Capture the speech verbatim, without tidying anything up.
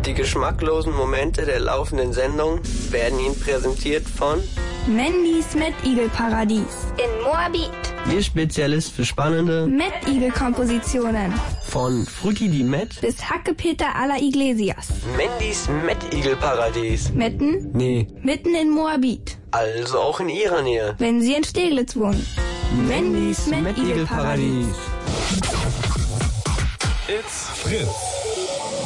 Die geschmacklosen Momente der laufenden Sendung werden Ihnen präsentiert von Mandys Mettigel-Paradies in Moabit. Ihr Spezialist für spannende Mettigel-Kompositionen von Frutti di Met bis Hackepeter à la Iglesias. Mandys Mettigel-Paradies. Metten? Nee, Mitten in Moabit. also auch in Ihrer Nähe. Wenn Sie in Steglitz wohnen. Mandys Mettigel-Paradies. It's Fritz.